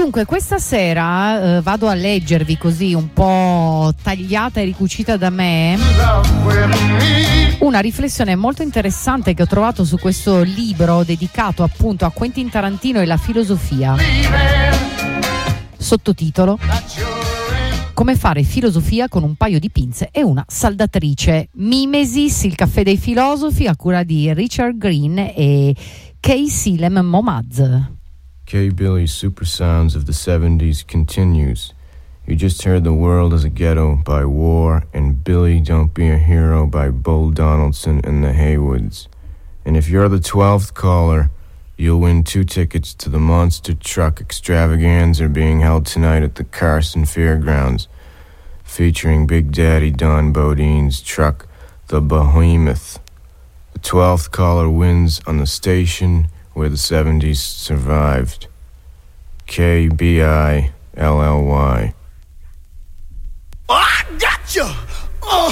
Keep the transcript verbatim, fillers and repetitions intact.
Dunque, questa sera eh, vado a leggervi così un po' tagliata e ricucita da me una riflessione molto interessante che ho trovato su questo libro dedicato appunto a Quentin Tarantino e la filosofia. Sottotitolo: Come fare filosofia con un paio di pinze e una saldatrice. Mimesis, il caffè dei filosofi, a cura di Richard Green e K. Silem Momaz. K. Billy's Super Sounds of the seventies continues. You just heard The World as a Ghetto by War and Billy Don't Be a Hero by Bull Donaldson and the Haywoods. And if you're the twelfth caller, you'll win two tickets to the Monster Truck Extravaganza being held tonight at the Carson Fairgrounds, featuring Big Daddy Don Bodine's truck, the Behemoth. The twelfth caller wins on the station where the seventies survived. K B I L L Y. Oh, I got you! Oh!